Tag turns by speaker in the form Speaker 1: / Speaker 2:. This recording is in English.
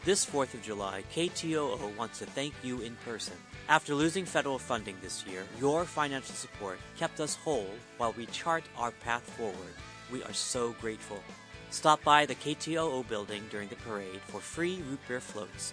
Speaker 1: This 4th of July, KTOO wants to thank you in person. After losing federal funding this year, your financial support kept us whole while we chart our path forward. We are so grateful. Stop by the KTOO building during the parade for free root beer floats